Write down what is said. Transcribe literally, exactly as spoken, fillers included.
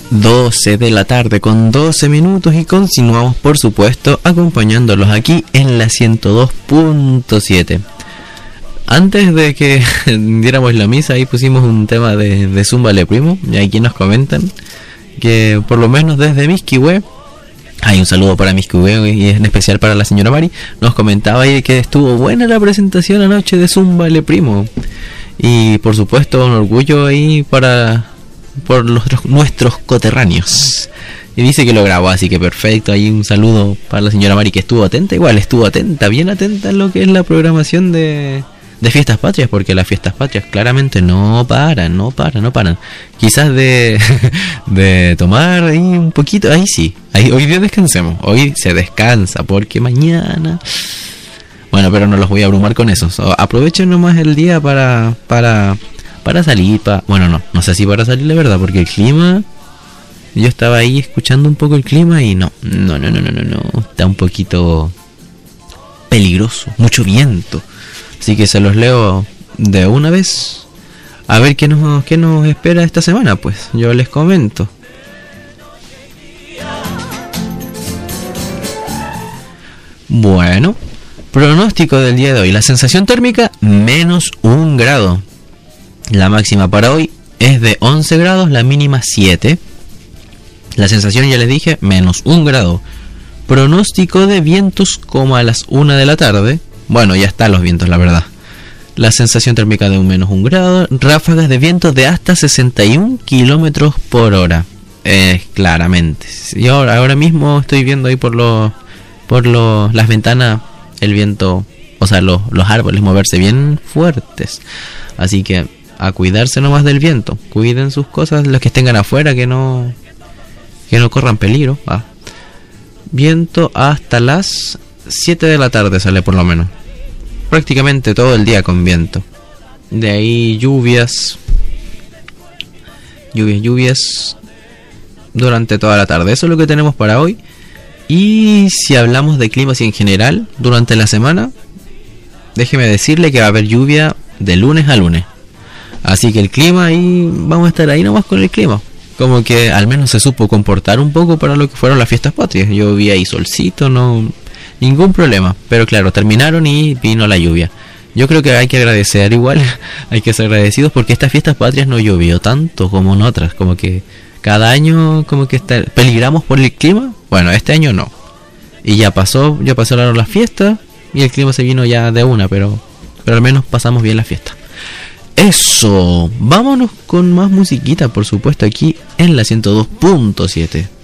doce de la tarde con doce minutos y continuamos, por supuesto, acompañándolos aquí en la ciento dos punto siete. Antes de que diéramos la misa, ahí pusimos un tema de, de Zúmbale Primo, y aquí nos comentan que por lo menos desde Misquihue, hay un saludo para Misquihue y en especial para la señora Mari, nos comentaba ahí que estuvo buena la presentación anoche de Zúmbale Primo. Y por supuesto un orgullo ahí para por los, nuestros coterráneos. Y dice que lo grabó, así que perfecto. Ahí un saludo para la señora Mari, que estuvo atenta, igual estuvo atenta, bien atenta en lo que es la programación de, de Fiestas Patrias, porque las Fiestas Patrias claramente no paran, no paran, no paran. Quizás de, de tomar ahí un poquito, ahí sí, ahí, hoy día descansemos, hoy se descansa, porque mañana... Bueno, pero no los voy a abrumar con eso. So, aprovechen nomás el día para para para salir. Pa... Bueno, no, no sé si para salir de verdad, porque el clima... Yo estaba ahí escuchando un poco el clima y no, no, no, no, no, no, no. Está un poquito peligroso, mucho viento. Así que se los leo de una vez. A ver qué nos, qué nos espera esta semana, pues. Yo les comento. Bueno... Pronóstico del día de hoy. La sensación térmica, menos un grado. La máxima para hoy es de once grados, la mínima siete. La sensación, ya les dije, menos un grado. Pronóstico de vientos como a las una de la tarde. Bueno, ya están los vientos, la verdad. La sensación térmica de un menos un grado. Ráfagas de vientos de hasta sesenta y un kilómetros por hora. Eh, claramente. Yo ahora, ahora mismo estoy viendo ahí por, los, por los, las ventanas... el viento, o sea, los, los árboles moverse bien fuertes. Así que a cuidarse nomás del viento. Cuiden sus cosas, los que estén afuera, que no que no corran peligro. Ah. Viento hasta las siete de la tarde sale por lo menos. Prácticamente todo el día con viento. De ahí lluvias. Lluvias, lluvias durante toda la tarde. Eso es lo que tenemos para hoy. Y si hablamos de climas y en general, durante la semana, déjeme decirle que va a haber lluvia de lunes a lunes. Así que el clima ahí, vamos a estar ahí nomás con el clima. Como que al menos se supo comportar un poco para lo que fueron las fiestas patrias. Yo vi ahí solcito, no, ningún problema. Pero claro, terminaron y vino la lluvia. Yo creo que hay que agradecer igual, hay que ser agradecidos porque estas fiestas patrias no llovió tanto como en otras, como que... Cada año como que está, peligramos por el clima. Bueno, este año no. Y ya pasó, ya pasaron las fiestas y el clima se vino ya de una, pero pero al menos pasamos bien la fiesta. Eso, vámonos con más musiquita, por supuesto, aquí en la ciento dos punto siete.